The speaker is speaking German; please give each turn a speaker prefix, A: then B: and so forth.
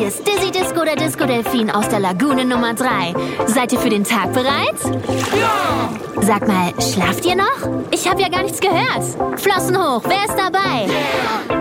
A: Ja!
B: Sag mal, schlaft ihr noch? Ich habe ja gar nichts gehört. Flossen hoch, wer ist dabei?
A: Yeah!